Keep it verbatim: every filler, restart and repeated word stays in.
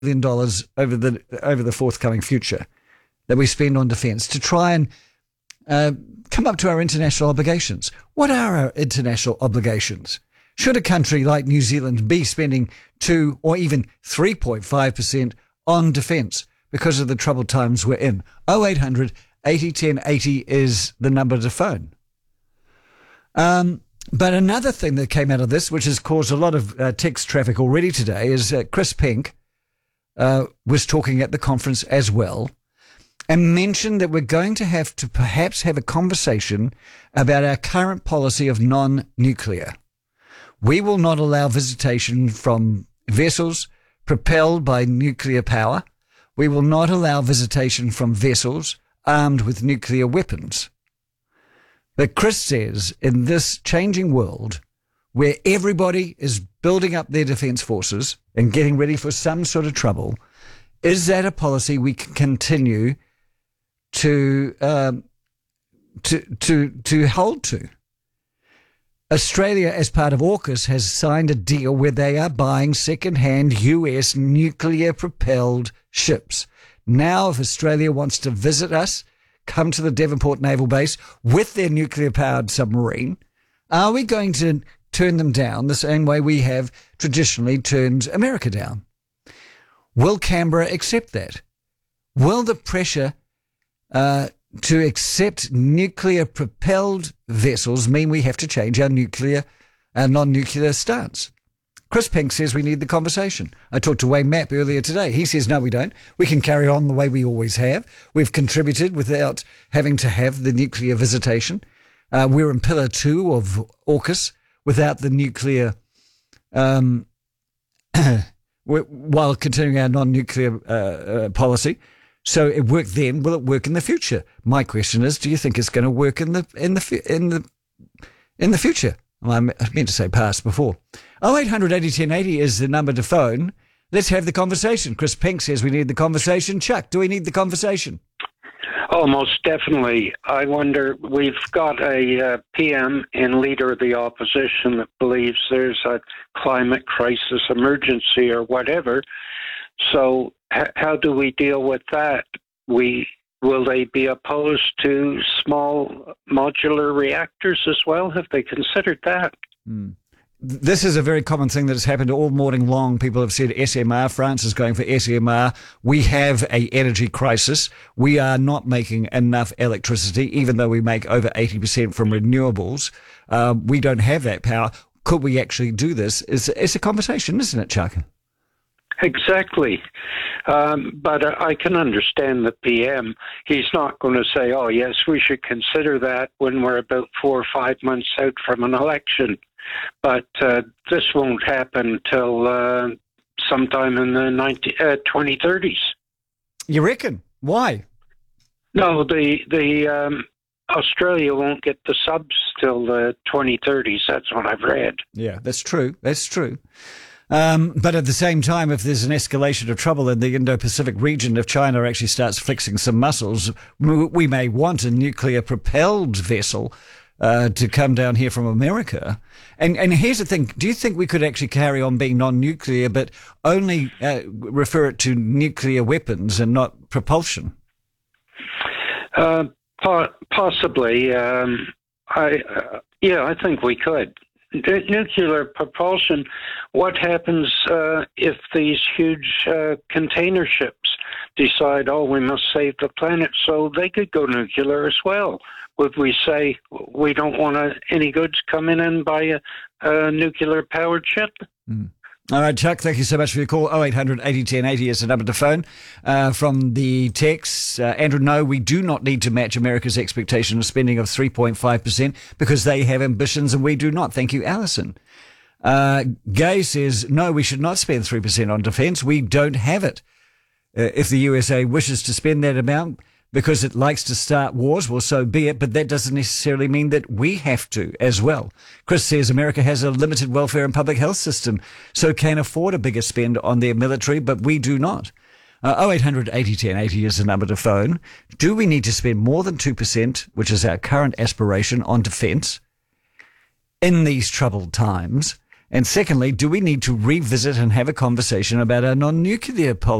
billion dollars over the over the forthcoming future that we spend on defence to try and uh, come up to our international obligations. What are our international obligations? Should a country like New Zealand be spending two or even three point five percent on defence because of the troubled times we're in? oh eight hundred eighty ten eighty is the number to phone. Um, but another thing that came out of this, which has caused a lot of uh, text traffic already today, is uh, Chris Pink uh, was talking at the conference as well and mentioned that we're going to have to perhaps have a conversation about our current policy of non-nuclear. We will not allow visitation from vessels propelled by nuclear power. We will not allow visitation from vessels armed with nuclear weapons. But Chris says in this changing world where everybody is building up their defence forces and getting ready for some sort of trouble, is that a policy we can continue to um, to to to hold to? Australia, as part of AUKUS, has signed a deal where they are buying second-hand U S nuclear-propelled ships. Now, if Australia wants to visit us, come to the Devonport Naval Base with their nuclear-powered submarine, are we going to turn them down the same way we have traditionally turned America down? Will Canberra accept that? Will the pressure uh, to accept nuclear-propelled vessels mean we have to change our nuclear, our non-nuclear stance? Chris Pink says we need the conversation. I talked to Wayne Mapp earlier today. He says, no, we don't. We can carry on the way we always have. We've contributed without having to have the nuclear visitation. Uh, we're in pillar two of AUKUS without the nuclear, um, while continuing our non-nuclear uh, uh, policy. So it worked then. Will it work in the future? My question is, do you think it's going to work in the in the in the in the future? Well, I meant to say past before. oh eight hundred eighty ten eighty is the number to phone. Let's have the conversation. Chris Pink says we need the conversation. Chuck, do we need the conversation? Oh, most definitely. I wonder, we've got a uh, P M and leader of the opposition that believes there's a climate crisis emergency or whatever. So h- how do we deal with that? We Will they be opposed to small modular reactors as well? Have they considered that? Mm. This is a very common thing that has happened all morning long. People have said S M R. France is going for S M R. We have a energy crisis. We are not making enough electricity, even though we make over eighty percent from renewables. Uh, we don't have that power. Could we actually do this? It's, it's a conversation, isn't it, Chuck? Exactly. Um, but uh, I can understand the P M. He's not going to say, oh, yes, we should consider that when we're about four or five months out from an election. But uh, this won't happen till uh, sometime in the nineteen, uh, twenty thirties. You reckon? Why? No, the the um, Australia won't get the subs till the twenty thirties. That's what I've read. Yeah, that's true. That's true. Um, but at the same time, if there's an escalation of trouble in the Indo-Pacific region, if China actually starts flexing some muscles, we may want a nuclear-propelled vessel uh, to come down here from America. And, and here's the thing. Do you think we could actually carry on being non-nuclear, but only uh, refer it to nuclear weapons and not propulsion? Uh, po- possibly. Um, I uh, yeah, I think we could. N- nuclear propulsion, what happens uh, if these huge uh, container ships decide, oh, we must save the planet, so they could go nuclear as well? Would we say we don't want uh, any goods coming in by a, a nuclear-powered ship? Mm. All right, Chuck, thank you so much for your call. oh eight hundred eighty ten eighty is the number to phone. Uh, from the texts, uh, Andrew, no, we do not need to match America's expectation of spending of three point five percent because they have ambitions and we do not. Thank you, Alison. Uh, Gay says, no, we should not spend three percent on defence. We don't have it. Uh, if the U S A wishes to spend that amount because it likes to start wars, well, so be it, but that doesn't necessarily mean that we have to as well. Chris says America has a limited welfare and public health system, so can afford a bigger spend on their military, but we do not. Uh, oh eight hundred eighty ten eighty is the number to phone. Do we need to spend more than two percent, which is our current aspiration, on defence in these troubled times? And secondly, do we need to revisit and have a conversation about our non-nuclear policy?